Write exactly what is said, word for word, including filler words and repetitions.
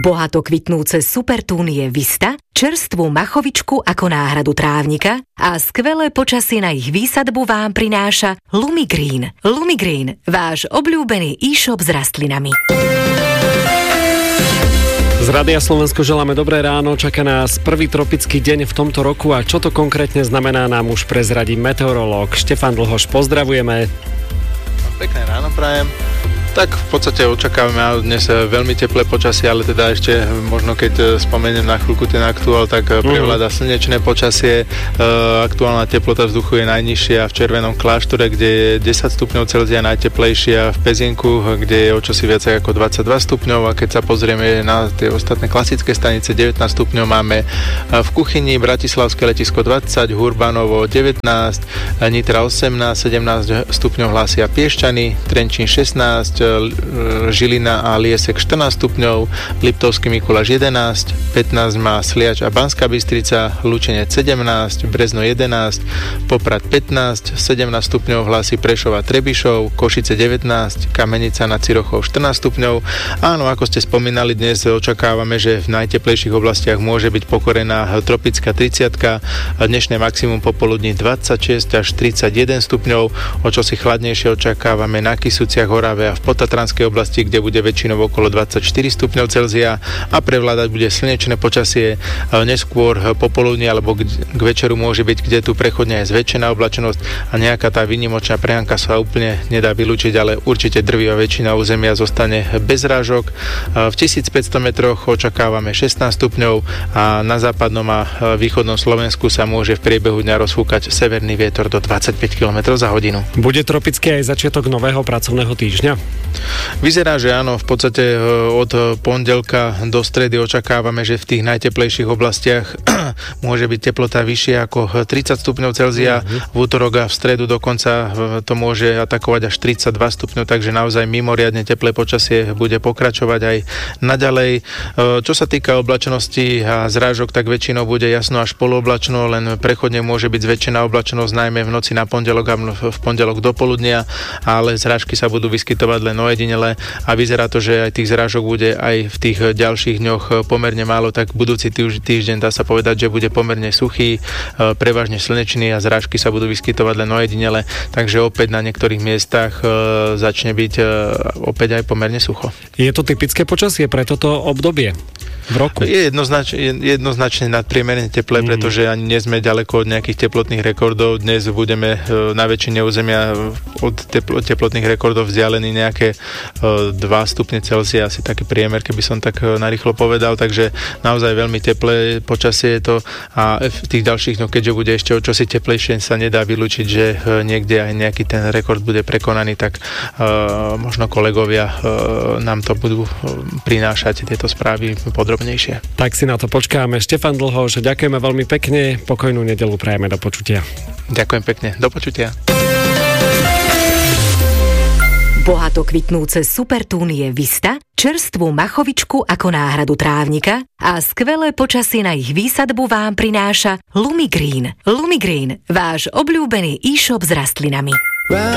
Bohato kvitnúce supertúnie Vista, čerstvú machovičku ako náhradu trávnika a skvelé počasie na ich výsadbu vám prináša Lumigreen. Lumigreen, váš obľúbený e-shop s rastlinami. Z Rádia Slovensko želáme dobré ráno, čaká nás prvý tropický deň v tomto roku a čo to konkrétne znamená, nám už prezradí meteorológ Štefan Dlhoš. Pozdravujeme. Pekné ráno prajem. Tak v podstate očakávame dnes veľmi teplé počasie, ale teda ešte možno keď spomeniem na chvíľku ten aktuál, tak prevláda slnečné počasie. Aktuálna teplota vzduchu je najnižšia v Červenom kláštore, kde je desať stupňov Celzia najteplejšia, v Pezienku, kde je o čosi viac ako dvadsaťdva stupňov, a keď sa pozrieme na tie ostatné klasické stanice, devätnásť stupňov máme v Kuchyni, Bratislavské letisko dvadsať, Hurbanovo devätnásť, Nitra osemnásť, sedemnásť stupňov hlásia Piešťany, Trenčín šestnásť, Žilina a Liesek štrnásť stupňov, Liptovský Mikuláš jedenásť, pätnásť má Sliač a Banská Bystrica, Lučenec sedemnásť, Brezno jedenásť, Poprad pätnásť, sedemnásť stupňov hlási Prešov a Trebišov, Košice devätnásť, Kamenica nad Cirochou štrnásť stupňov. Áno, ako ste spomínali, dnes očakávame, že v najteplejších oblastiach môže byť pokorená tropická tridsiatka, dnešné maximum popoludní dvadsaťšesť až tridsaťjeden stupňov, o čosi chladnejšie očakávame na Kysuciach, Orave a v Tatranskej oblasti, kde bude väčšinou okolo dvadsaťštyri stupňov Celzia a prevládať bude slnečné počasie. Neskôr popoludní alebo k večeru môže byť kde tu prechodne aj zväčšená oblačnosť a nejaká tá výnimočná prehánka sa úplne nedá vylúčiť, ale určite drvivá väčšina územia zostane bez rážok. V tisícpäťsto metroch očakávame šestnásť stupňov a na západnom a východnom Slovensku sa môže v priebehu dňa rozfúkať severný vietor do dvadsaťpäť kilometrov za hodinu. Bude tropický aj začiatok nového pracovného týždňa? Vyzerá, že áno, v podstate od pondelka do stredy očakávame, že v tých najteplejších oblastiach môže byť teplota vyššia ako tridsať stupňov Celzia, v útorok a v stredu dokonca to môže atakovať až tridsaťdva stupňov, takže naozaj mimoriadne teplé počasie bude pokračovať aj naďalej. Čo sa týka oblačnosti a zrážok, tak väčšinou bude jasno až polooblačno, len prechodne môže byť zväčšená oblačnosť najmä v noci na pondelok a v pondelok do poludnia, ale zrážky sa budú vyskytovať len ojedinele a vyzerá to, že aj tých zrážok bude aj v tých ďalších dňoch pomerne málo, tak budúci týždeň dá sa povedať, že bude pomerne suchý, prevažne slnečný a zrážky sa budú vyskytovať len ojedinele, takže opäť na niektorých miestach začne byť opäť aj pomerne sucho. Je to typické počasie pre toto obdobie v roku? Je jednoznačne, jednoznačne nadpriemerne teplé, mm-hmm. pretože ani nie sme ďaleko od nejakých teplotných rekordov. Dnes budeme na väčšine územia od tepl- teplotných rekordov vzdialení nejaké dva stupne Celzia, asi taký priemer, keby som tak narýchlo povedal, takže naozaj veľmi teplé počasie je to a v tých ďalších dňoch, keďže bude ešte o čosi teplejšie, sa nedá vylúčiť, že niekde aj nejaký ten rekord bude prekonaný, tak uh, možno kolegovia uh, nám to budú prinášať tieto správy podrobnejšie. Tak si na to počkáme. Štefan Dlhoš, ďakujeme veľmi pekne, pokojnú nedeľu prajeme, do počutia. Ďakujem pekne, do počutia. Bohato kvitnúce supertúnie Vista, čerstvú machovičku ako náhradu trávnika a skvelé počasie na ich výsadbu vám prináša Lumigreen. Lumigreen, váš obľúbený e-shop s rastlinami.